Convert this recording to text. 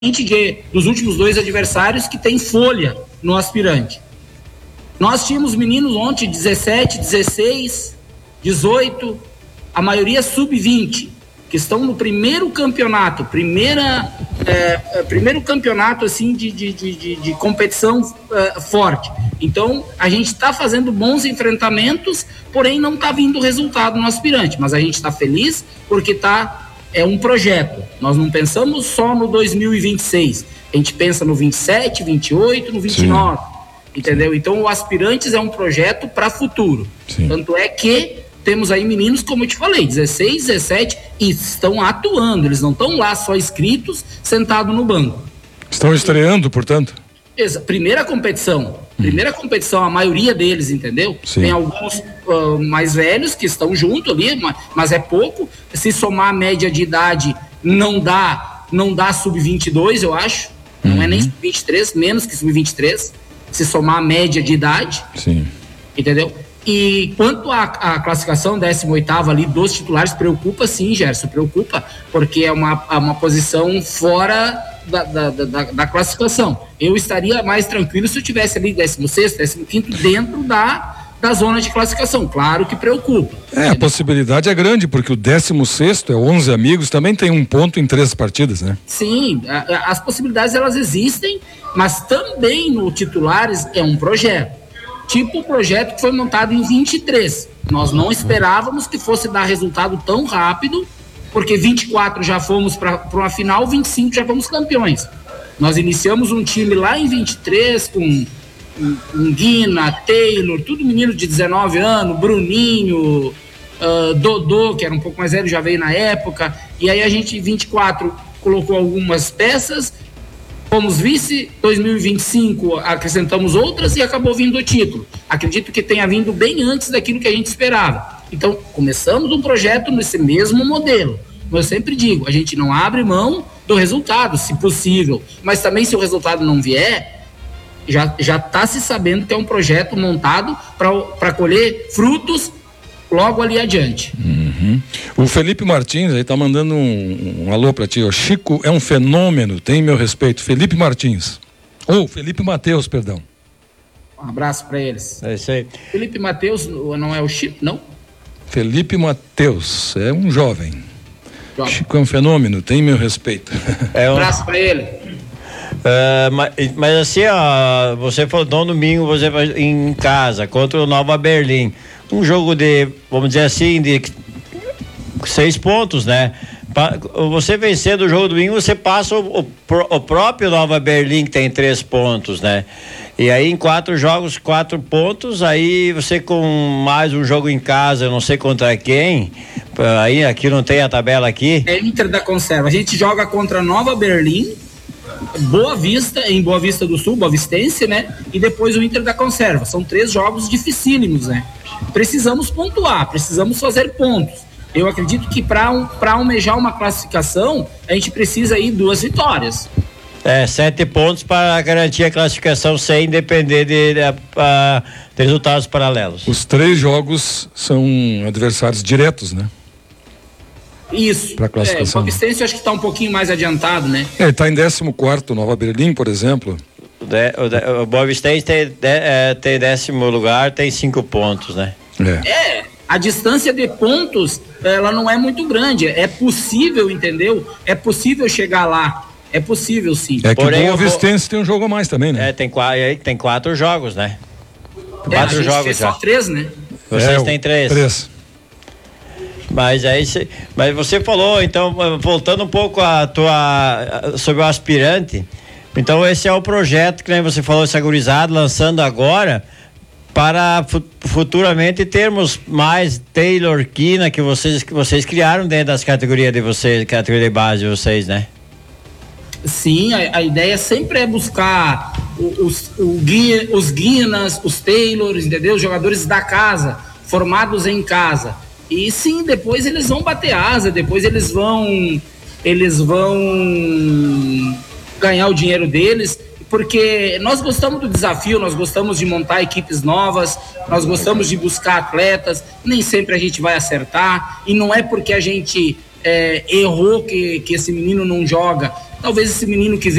dos últimos 2 adversários que tem folha no aspirante. Nós tínhamos meninos ontem 17, 16, 18, a maioria sub-20, que estão no primeiro campeonato, primeiro campeonato assim de competição forte. Então, a gente está fazendo bons enfrentamentos, porém não está vindo resultado no aspirante, mas a gente está feliz porque é um projeto. Nós não pensamos só no 2026, a gente pensa no 27, 28, no 29, sim, entendeu? Então, o Aspirantes é um projeto para futuro. Sim. Tanto é que temos aí meninos, como eu te falei, 16, 17, e estão atuando, eles não estão lá só inscritos, sentados no banco. Estão estreando, portanto? Primeira competição, a maioria deles, entendeu? Sim. Tem alguns mais velhos que estão junto ali, mas é pouco. Se somar a média de idade, não dá sub-22, eu acho. Não é nem sub-23, menos que sub-23. Se somar a média de idade. Sim. Entendeu? E quanto à classificação 18ª ali dos titulares, preocupa sim, Gerson, preocupa, porque é uma posição fora da classificação. Eu estaria mais tranquilo se eu tivesse ali 16º, 15º dentro da zona de classificação. Claro que preocupa. A possibilidade é grande, porque o 16º é 11 amigos, também tem 1 ponto em 3 partidas, né? Sim, as possibilidades elas existem, mas também no titulares é um projeto. Tipo o projeto que foi montado em 23. Nós não esperávamos que fosse dar resultado tão rápido, porque 24 já fomos para uma final, 25 já fomos campeões. Nós iniciamos um time lá em 23 com Guina, Taylor, tudo menino de 19 anos, Bruninho, Dodô, que era um pouco mais velho, já veio na época, e aí a gente em 24 colocou algumas peças, fomos vice, 2025 acrescentamos outras e acabou vindo o título. Acredito que tenha vindo bem antes daquilo que a gente esperava. Então, começamos um projeto nesse mesmo modelo. Eu sempre digo, a gente não abre mão do resultado, se possível. Mas também, se o resultado não vier, já está se sabendo que é um projeto montado para colher frutos logo ali adiante. O Felipe Martins aí tá mandando um alô para ti. O Chico é um fenômeno, tem meu respeito. Felipe Martins. Felipe Mateus, perdão. Um abraço para eles. É isso aí. Felipe Mateus não é o Chico, não? Felipe Mateus, é um jovem. Chico é um fenômeno, tem meu respeito. Um abraço para ele. Mas assim, ó, você falou no domingo, você vai em casa contra o Nova Berlim. Um jogo de, vamos dizer assim, de 6 pontos, né? Você vencendo o jogo do domingo, você passa o próprio Nova Berlim, que tem 3 pontos, né? E aí em 4 jogos, 4 pontos, aí você com mais um jogo em casa, eu não sei contra quem, aí aqui não tem a tabela aqui. É Inter da Conserva, a gente joga contra Nova Berlim, Boa Vista, em Boa Vista do Sul, Boa Vistense, né? E depois o Inter da Conserva, são 3 jogos dificílimos, né? Precisamos pontuar, precisamos fazer pontos. Eu acredito que para almejar uma classificação, a gente precisa ir 2 vitórias. 7 pontos para garantir a classificação sem depender de resultados paralelos. Os 3 jogos são adversários diretos, né? Isso. Para classificação. O Vicencio acho que está um pouquinho mais adiantado, né? Ele está em 14º, Nova Berlim, por exemplo. O Boa Vistense tem 10º lugar, tem 5 pontos, né? A distância de pontos, ela não é muito grande. É possível, entendeu? É possível chegar lá. É possível, sim. É que o Boa Vistense tem um jogo a mais também, né? Tem 4 jogos, né? 4 jogos já. Só 3, né? Vocês têm 3. Mas você falou, então, voltando um pouco sobre o aspirante, então esse é o projeto que, né, você falou, esse gurizada lançando agora, para futuramente termos mais Taylor, Quina, que vocês criaram dentro das categorias de vocês, categoria de base de vocês, né? Sim, a ideia sempre é buscar os Guinas, os Taylors, entendeu? Os jogadores da casa, formados em casa. E sim, depois eles vão bater asa, depois eles vão ganhar o dinheiro deles, porque nós gostamos do desafio, nós gostamos de montar equipes novas, nós gostamos de buscar atletas, nem sempre a gente vai acertar, e não é porque a gente errou que esse menino não joga. Talvez esse menino que